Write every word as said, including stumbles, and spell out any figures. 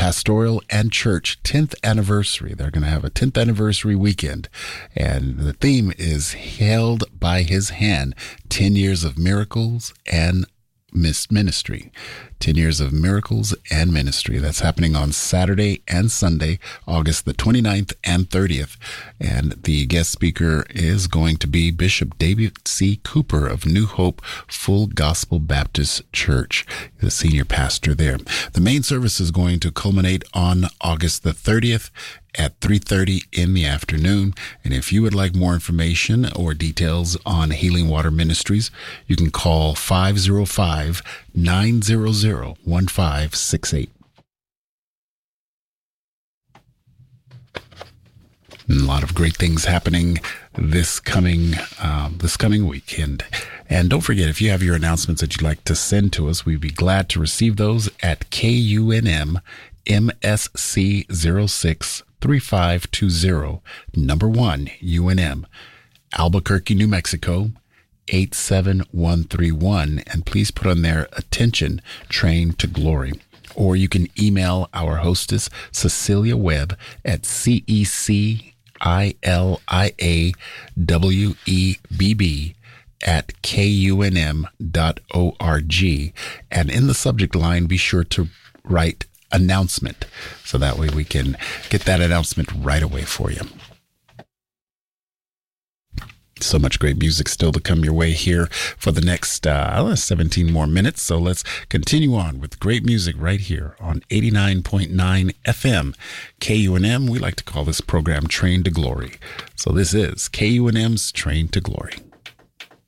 pastoral and church tenth anniversary. They're going to have a tenth anniversary weekend, and the theme is Held by His Hand, ten years of miracles and ministry. ten years of miracles and ministry. That's happening on Saturday and Sunday, August the twenty-ninth and thirtieth. And the guest speaker is going to be Bishop David C. Cooper of New Hope Full Gospel Baptist Church, the senior pastor there. The main service is going to culminate on August the thirtieth at three thirty in the afternoon. And if you would like more information or details on Healing Water Ministries, you can call five oh five, nine hundred, one five six eight. And a lot of great things happening this coming um, this coming weekend. And don't forget, if you have your announcements that you'd like to send to us, we'd be glad to receive those at K U N M M S C zero six three five two zero, number one, U N M, Albuquerque, New Mexico, eight seven one three one. And please put on there, attention, Train to Glory. Or you can email our hostess, Cecilia Webb, at C E C I L I A W E B B at K U N M dot org. And in the subject line, be sure to write announcement, so that way we can get that announcement right away for you. So much great music still to come your way here for the next uh, seventeen more minutes. So let's continue on with great music right here on eighty-nine point nine F M K U N M. We like to call this program Train to Glory. So this is K U N M's Train to Glory.